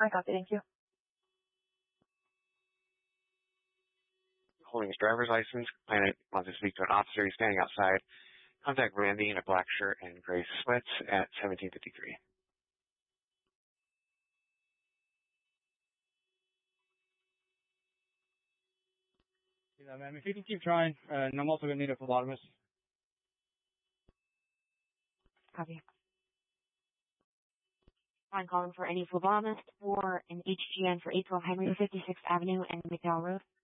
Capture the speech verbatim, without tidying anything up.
I copy, thank you. Holding his driver's license, Planet wants to speak to an officer. He's standing outside. Contact Randy in a black shirt and gray sweats at seventeen fifty-three. Yeah, ma'am, if you can keep trying, uh, and I'm also going to need a phlebotomist. Copy. I'm calling for any phlebotomist or an H G N for eight twelve Henry fifty-sixth Avenue and McDowell Road.